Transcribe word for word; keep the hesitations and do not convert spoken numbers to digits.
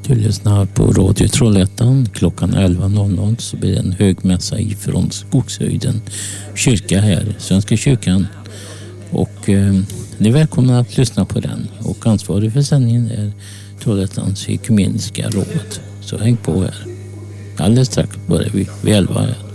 Du lyssnar på Radio Trollhättan. Klockan elva noll noll så blir det en högmässa ifrån Skogshöjden kyrka här, Svenska kyrkan. Och eh, ni är välkomna att lyssna på den. Och ansvarig för sändningen är Trollhättans ekumeniska råd. Så häng på här. Alldeles strax börjar vi vid elva här.